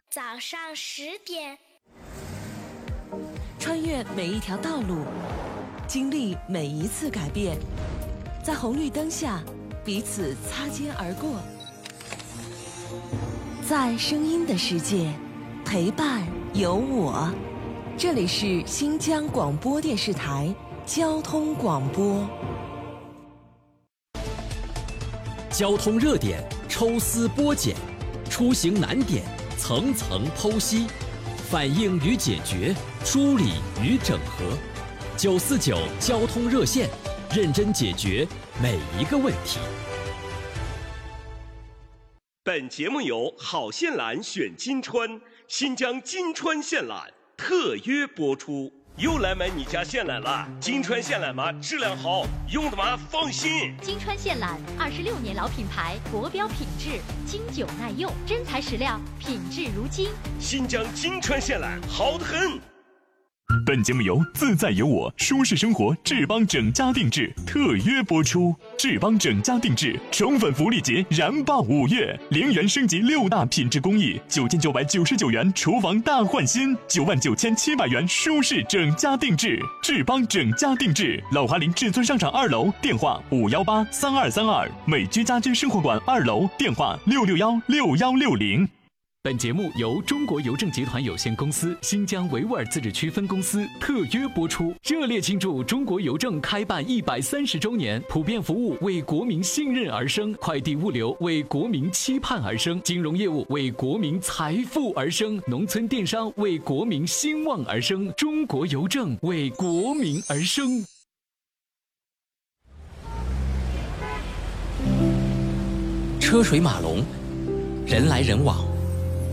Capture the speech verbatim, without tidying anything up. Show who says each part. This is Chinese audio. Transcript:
Speaker 1: 早上十点，
Speaker 2: 穿越每一条道路，经历每一次改变，在红绿灯下彼此擦肩而过，在声音的世界陪伴有我。这里是新疆广播电视台交通广播。
Speaker 3: 交通热点抽丝剥茧，出行难点层层剖析，反映与解决，梳理与整合。九四九交通热线，认真解决每一个问题。
Speaker 4: 本节目由好线缆选金川新疆金川线缆特约播出。又来买你家线缆了？金川线缆嘛，质量好，用的嘛放心。
Speaker 5: 金川线缆二十六年老品牌，国标品质，经久耐用，真材实料，品质如金。
Speaker 4: 新疆金川线缆好得很。
Speaker 6: 本节目由自在有我舒适生活志邦整家定制特约播出。志邦整家定制宠粉福利节燃爆五月，零元升级六大品质工艺，九千九百九十九元厨房大换新，九万九千七百元舒适整家定制。志邦整家定制，老华林至尊商场二楼，电话五幺八三二三二，美居家居生活馆二楼，电话六六幺六幺六零。
Speaker 3: 本节目由中国邮政集团有限公司新疆维吾尔自治区分公司特约播出，热烈庆祝中国邮政开办一百三十周年，普遍服务为国民信任而生，快递物流为国民期盼而生，金融业务为国民财富而生，农村电商为国民兴旺而生，中国邮政为国民而生。车水马龙，人来人往，